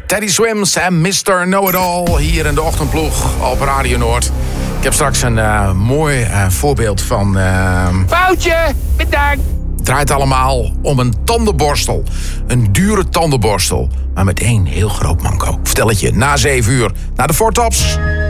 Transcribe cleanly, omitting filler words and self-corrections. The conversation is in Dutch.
Teddy Swims en Mr. Know-It-All hier in de ochtendploeg op Radio Noord. Ik heb straks een mooi voorbeeld van... Foutje, bedankt. Het draait allemaal om een tandenborstel. Een dure tandenborstel, maar met één heel groot manco. Ik vertel het je na 7 uur, naar de Four Tops.